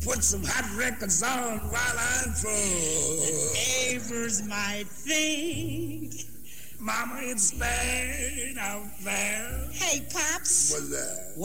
put some hot records on while I'm full. Neighbors might think. Mama, it's bad out there. Hey, Pops. What's that?